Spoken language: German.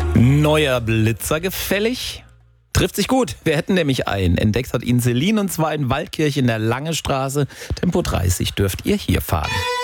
Neuer Blitzer gefällig? Trifft sich gut. Wir hätten nämlich einen. Entdeckt hat ihn Celine und zwar in Waldkirch in der Lange Straße. Tempo 30 dürft ihr hier fahren.